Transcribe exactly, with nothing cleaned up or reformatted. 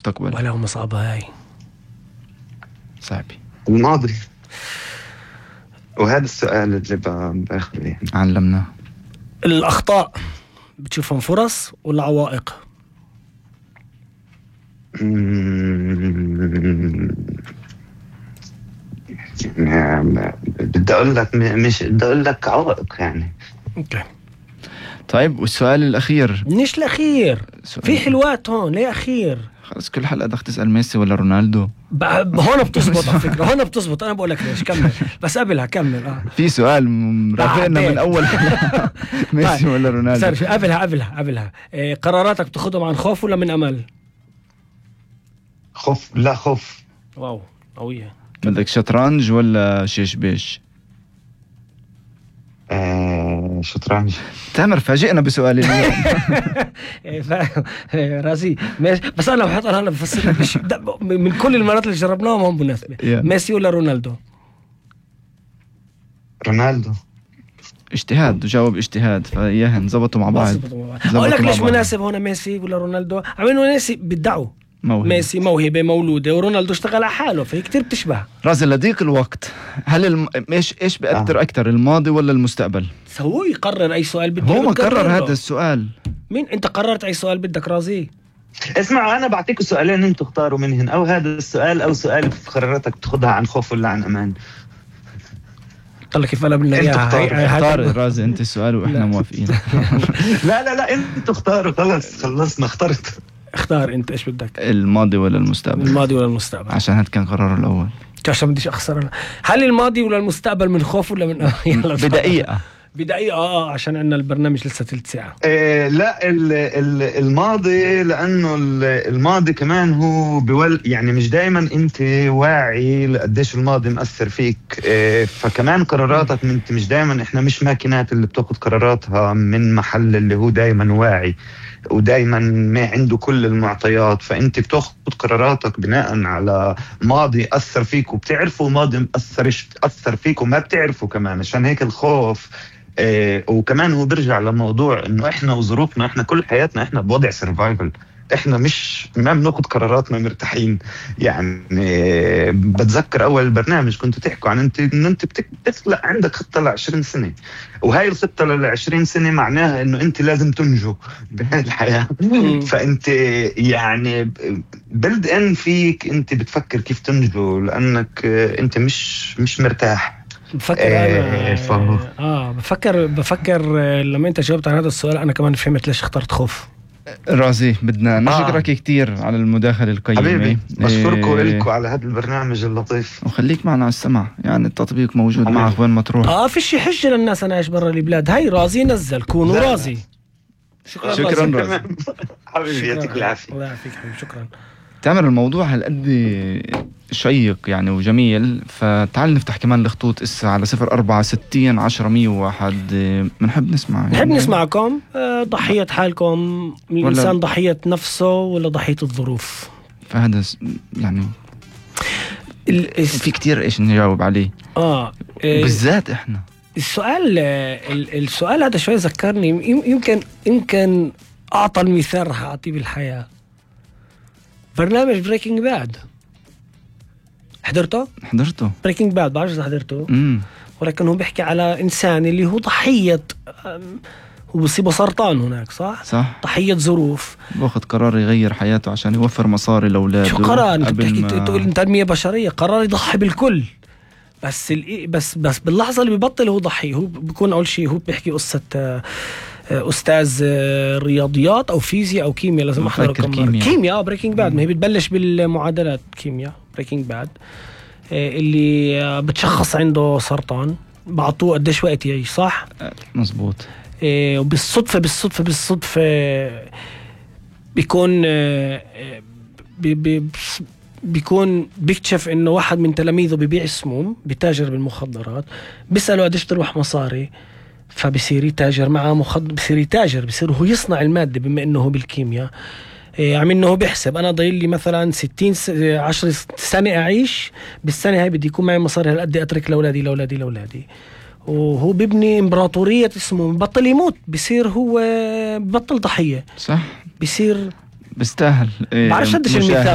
المستقبل؟ ولا هم صعبة هاي، صعبة. الماضي. وهذا السؤال اللي باخذ يعني علمناه. الأخطاء بتشوفهم فرص ولا عوائق؟ يعني بدي اقول لك مش بدي اقول لك عائق يعني. اوكي طيب والسؤال الأخير؟ مش الأخير، في حلوات هون، ليه أخير؟ خلص كل حلقة بدك تسأل ميسي ولا رونالدو. هون بتزبط على فكرة، هون بتزبط. أنا بقول لك ليش، كمل بس قبلها كمل. آه. في سؤال مرافقنا من أول حلقة ميسي ولا رونالدو. قبلها قبلها قبلها إيه قراراتك بتاخدهم عن خوف ولا من أمل؟ خوف. لا خوف. واو قوية. بدك شطرنج ولا شيش بيش؟ آه شطرنج. تامر فاجئنا بسؤالي اليوم. راسي ماشي، بس انا بحط انا بفسر من كل المرات اللي جربناهم هم مناسبه. ميسي ولا رونالدو؟ رونالدو. اجتهاد، وجاوب اجتهاد، فاياهن زبطوا مع بعض. اقول لك ليش مناسب هنا ميسي ولا رونالدو؟ عملوا ميسي بيدعوا موهبة. ميسي موهبة مولودة، ورونالدو اشتغل على حاله، فهي كتير بتشبه. رازي لضيق الوقت، هل الم... ايش ايش بأثر آه. أكتر، الماضي ولا المستقبل؟ هو يقرر أي سؤال بدك. هو ما قرر هذا السؤال. مين أنت قررت أي سؤال بدك رازي؟ اسمع أنا بعطيكوا سؤالين أنتوا اختاروا منهن، أو هذا السؤال أو سؤال قراراتك تاخذها عن خوف ولا عن أمان. طلع كيف قلب لنا اياها. اختار رازي أنت السؤال وإحنا موافقين. لا لا لا أنتوا اختاروا، خلص خلصنا اخترت. اختار انت ايش بدك، الماضي ولا المستقبل؟ الماضي ولا المستقبل، عشان هذا كان قراره الاول، عشان بديش اخسر انا. هل الماضي ولا المستقبل من خوف ولا من بدقيقه بدقيقه اه عشان عندنا البرنامج لسه ثلث ساعه. إيه لا ال ال الماضي، لانه الماضي كمان هو بول يعني مش دائما انت واعي لقديش الماضي مأثر فيك. إيه فكمان قراراتك انت مش دائما، احنا مش ماكينات اللي بتاخذ قراراتها من محل اللي هو دائما واعي ودايما ما عنده كل المعطيات، فانت بتاخذ قراراتك بناء على ماضي اثر فيك وبتعرفه، ماضي اثرش اثر فيك وما بتعرفه كمان. عشان هيك الخوف آه وكمان هو بيرجع لموضوع انه احنا وظروفنا، احنا كل حياتنا احنا بوضع سيرفايفل، احنا مش ما بناخذ قراراتنا مرتاحين. يعني آه بتذكر اول البرنامج كنتوا تحكوا عن انت انه انت بتخلق عندك خطه ل عشرين سنه، وهاي الخطه ل عشرين سنه معناها انه انت لازم تنجو بهاي الحياه. فانت يعني بلد ان فيك انت بتفكر كيف تنجو، لانك آه انت مش مش مرتاح. بفكر أنا ف... آه بفكر بفكر لما أنت جاوبت عن هذا السؤال أنا كمان فهمت ليش اخترت خوف. رازي بدنا نشكرك آه. كتير على المداخلة القيمة حبيبي، بشكركم إيه... لكم على هذا البرنامج اللطيف، وخليك معنا على السمع، يعني التطبيق موجود حبيبي. معك وين ما تروح. آه فيش حجة للناس أنا عايش برا البلاد. هاي رازي نزل كونوا رازي. شكرا شكرا رازي حبيبي، يعطيك العافية. الله يعافيك حبيبي، شكرا. تامر الموضوع هالقد شيق يعني وجميل، فتعال نفتح كمان الخطوط اسا على صفر أربعة ستين عشرة مية وواحد. بنحب نسمع يعني. نحب نسمعكم. ضحية حالكم، الإنسان ضحية نفسه ولا ضحية الظروف؟ فهذا يعني في كتير إيش نجاوب عليه آه بالذات إحنا. السؤال السؤال هذا شوي ذكرني، يمكن يمكن أعطى المثال رح أعطيه بالحياة. برنامج بريكنج باد حضرته؟ حضرته بريكنج باد، بعرفش إذا حضرته. امم ولكن هو بيحكي على إنسان اللي هو ضحية، هو بصيبه سرطان هناك صح؟ صح. ضحية ظروف، باخذ قرار يغير حياته عشان يوفر مصاري لأولاده. شو قرار؟ أنت بتحكي ما... تقول تنمية بشرية، قرار يضحي بالكل. بس ال... بس بس باللحظة اللي بيبطل هو ضحية. هو بيكون أول شيء هو بيحكي قصة أستاذ رياضيات أو فيزياء أو كيمياء، لازم أحضر كيمياء. كيمياء بريكنج باد، ما هي بتبلش بالمعادلات كيمياء بريكنج باد. اللي بتشخص عنده سرطان، بعطوه قديش وقت يعيش صح؟ مزبوط. وبالصدفة بالصدفة بالصدفة بيكون بي بي بيكون بيكتشف إنه واحد من تلاميذه بيبيع السموم، بيتاجر بالمخدرات، بيسأله قديش تروح مصاري، فبصير يتاجر معه مخدر، بصير يتاجر، بصير هو يصنع المادة بما إنه هو بالكيمياء. عم إنه هو بيحسب أنا ضايل لي مثلا ستين عشر سنة أعيش، بالسنة هاي بدي يكون معي مصاري هالقد أترك لأولادي لأولادي لأولادي. وهو بيبني إمبراطورية اسمه، بطل يموت، بصير هو بطل ضحية صح، بصير بستاهل. بعرفش قديش المثال